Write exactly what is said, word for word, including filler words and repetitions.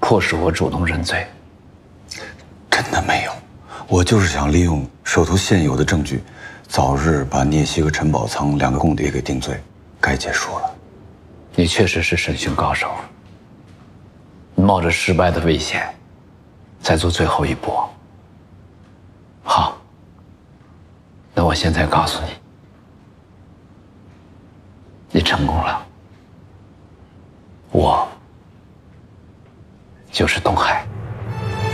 迫使我主动认罪。 真的没有，我就是想利用手头现有的证据，早日把聂曦和陈宝仓两个共谍给定罪，该结束了。 你确实是审讯高手，你冒着失败的危险，再做最后一搏。好，那我现在告诉你，你成功了。我就是东海。